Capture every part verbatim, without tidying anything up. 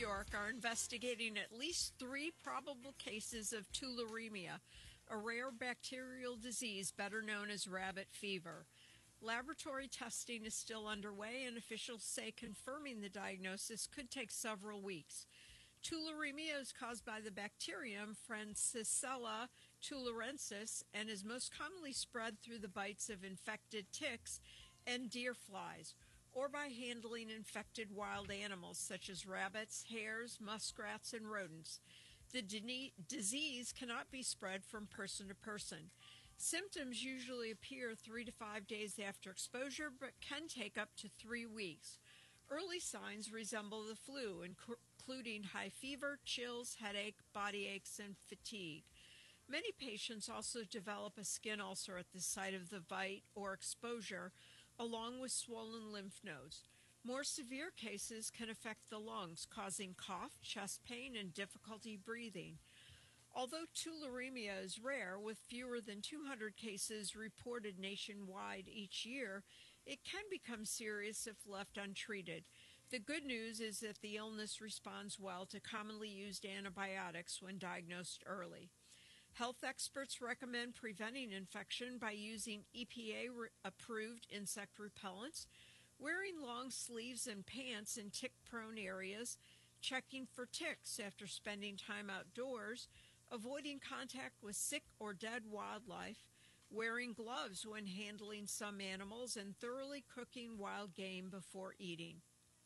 York are investigating at least three probable cases of tularemia, a rare bacterial disease better known as rabbit fever. Laboratory testing is still underway, and officials say confirming the diagnosis could take several weeks. Tularemia is caused by the bacterium Francisella tularensis and is most commonly spread through the bites of infected ticks and deer flies, or by handling infected wild animals such as rabbits, hares, muskrats, and rodents. The de- disease cannot be spread from person to person. Symptoms usually appear three to five days after exposure, but can take up to three weeks. Early signs resemble the flu, including high fever, chills, headache, body aches, and fatigue. Many patients also develop a skin ulcer at the site of the bite or exposure, along with swollen lymph nodes. More severe cases can affect the lungs, causing cough, chest pain, and difficulty breathing. Although tularemia is rare, with fewer than two hundred cases reported nationwide each year, it can become serious if left untreated. The good news is that the illness responds well to commonly used antibiotics when diagnosed early. Health experts recommend preventing infection by using E P A-approved insect repellents, wearing long sleeves and pants in tick-prone areas, checking for ticks after spending time outdoors, avoiding contact with sick or dead wildlife, wearing gloves when handling some animals, and thoroughly cooking wild game before eating.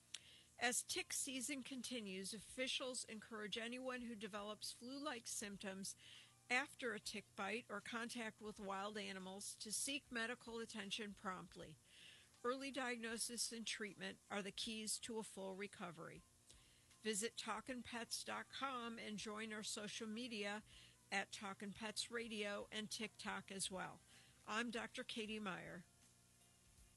As tick season continues, officials encourage anyone who develops flu-like symptoms after a tick bite or contact with wild animals to seek medical attention promptly. Early diagnosis and treatment are the keys to a full recovery. Visit talkin pets dot com and join our social media at Talkin' Pets Radio and TikTok as well. I'm Doctor Katie Meyer.